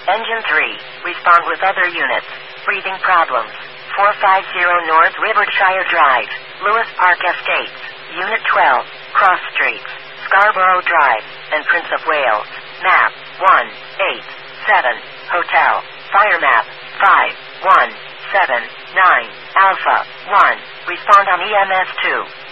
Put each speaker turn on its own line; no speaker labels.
Engine 3, respond with other units. Breathing problems. 450 North Rivershire Drive, Lewis Park Estates, Unit 12, Cross Streets, Scarborough Drive, and Prince of Wales. Map 187, Hotel, Fire Map 5179, Alpha 1, respond on EMS 2.